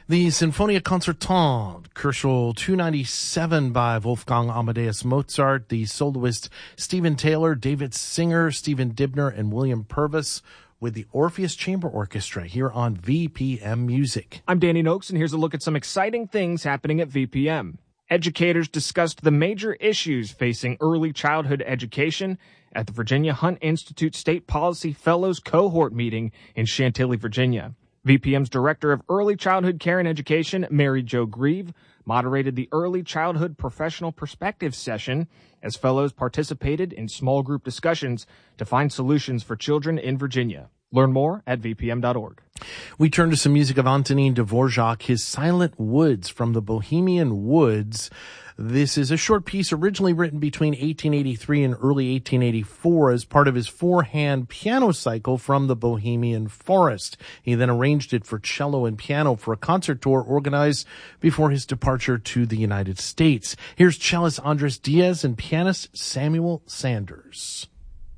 The Sinfonia Concertante, Koschel 297 by Wolfgang Amadeus Mozart, the soloist Stephen Taylor, David Singer, Stephen Dibner, and William Purvis with the Orpheus Chamber Orchestra here on VPM Music. I'm Danny Noakes, and here's a look at some exciting things happening at VPM. Educators discussed the major issues facing early childhood education at the Virginia Hunt Institute State Policy Fellows Cohort meeting in Chantilly, Virginia. VPM's Director of Early Childhood Care and Education, Mary Jo Grieve, moderated the Early Childhood Professional Perspective session as fellows participated in small group discussions to find solutions for children in Virginia. Learn more at vpm.org. We turn to some music of Antonin Dvorak, his Silent Woods from the Bohemian Woods. This is a short piece originally written between 1883 and early 1884 as part of his four-hand piano cycle from the Bohemian Forest. He then arranged it for cello and piano for a concert tour organized before his departure to the United States. Here's cellist Andres Diaz and pianist Samuel Sanders.